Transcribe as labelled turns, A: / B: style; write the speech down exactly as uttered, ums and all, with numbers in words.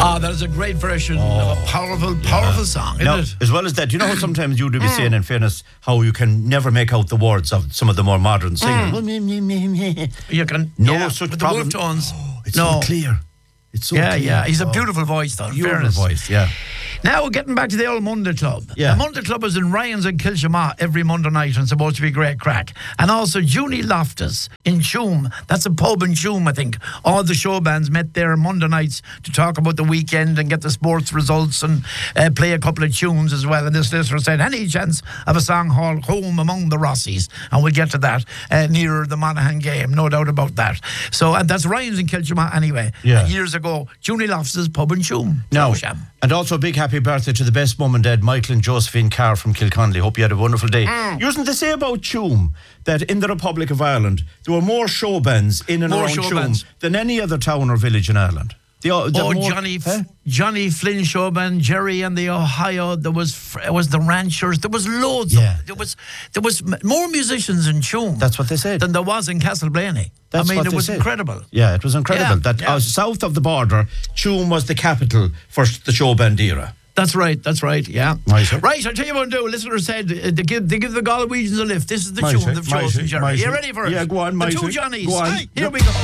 A: Ah, that is a great version oh, of a powerful, powerful yeah. song, isn't
B: now,
A: it?
B: As well as that, you know how sometimes you do be saying, in fairness, how you can never make out the words of some of the more modern singing.
A: Mm. You can.
B: No
A: yeah,
B: such
A: with
B: problem.
A: The wolf tones.
B: Oh, it's
A: no.
B: so clear. It's so
A: yeah,
B: clear.
A: yeah. He's
B: oh.
A: a beautiful voice, though.
B: Beautiful
A: fairness.
B: voice, yeah.
A: Now, getting back to the old Monday Club.
B: Yeah.
A: The Monday Club is in Ryan's in Kilshama every Monday night and supposed to be great crack. And also Junie Loftus in Tuam. That's a pub in Tuam, I think. All the show bands met there Monday nights to talk about the weekend and get the sports results and uh, play a couple of tunes as well. And this listener said, any chance of a song called Home Among the Rossies? And we'll get to that uh, near the Monaghan game, no doubt about that. So, and that's Ryan's in Kilshama anyway.
B: Yeah.
A: Uh, years ago, Junie Loftus' pub in Tuam.
B: No. And also a big happy birthday to the best mum and dad, Michael and Josephine Carr from Kilconnelly. Hope you had a wonderful day. Mm. Using to say about Tuam that in the Republic of Ireland there were more show bands in and
A: more
B: around
A: show
B: Tuam
A: bands.
B: than any other town or village in Ireland. The, the
A: oh,
B: more,
A: Johnny,
B: huh?
A: Johnny Flynn show band, Jerry and the Ohio. There was it was the Ranchers. There was loads.
B: Yeah.
A: Of, there was there was more musicians in Tuam.
B: That's what they said.
A: Than there was in Castleblaney.
B: That's
A: I mean,
B: what
A: it
B: they
A: was
B: said.
A: incredible.
B: Yeah, it was incredible.
A: Yeah,
B: that
A: yeah.
B: Uh, south of the border, Tuam was the capital for the show band era.
A: That's right, that's right, yeah.
B: Mighty.
A: Right, I'll tell you what to do. Listener said uh, they, give, they give the Galwegians a lift. This is the
B: Mighty.
A: tune, the
B: Mighty.
A: chosen Jerry. Are you
B: Mighty.
A: ready for it?
B: Yeah, go on,
A: The
B: Mighty.
A: two Johnnies.
B: Go on.
A: Here we go.